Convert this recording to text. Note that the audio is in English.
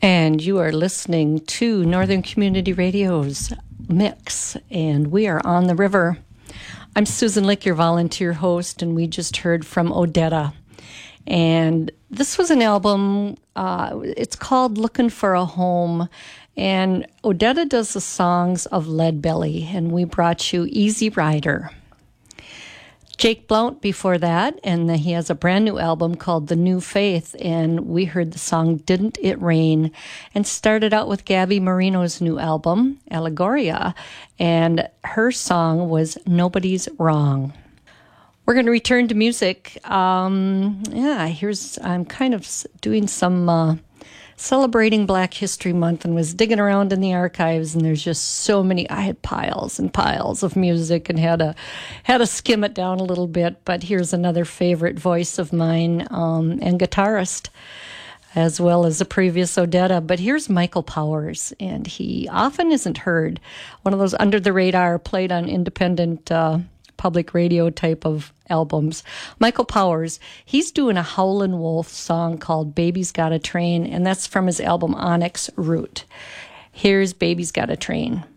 And you are listening to Northern Community Radio's Mix, and we are on the river. I'm Susan Lick, your volunteer host, and we just heard from Odetta. And this was an album, it's called Looking for a Home, and Odetta does the songs of Leadbelly, and we brought you Easy Rider. Jake Blount before that, and he has a brand new album called The New Faith, and we heard the song Didn't It Rain, and started out with Gabby Marino's new album, Allegoria, and her song was Nobody's Wrong. We're going to return to music. I'm kind of doing some celebrating Black History Month and was digging around in the archives, and there's just so many. I had piles and piles of music and had to skim it down a little bit. But here's another favorite voice of mine and guitarist, as well as the previous Odetta. But here's Michael Powers, and he often isn't heard. One of those under the radar, played on independent public radio type of albums. Michael Powers, he's doing a Howlin' Wolf song called Baby's Got a Train, and that's from his album Onyx Root. Here's Baby's Got a Train.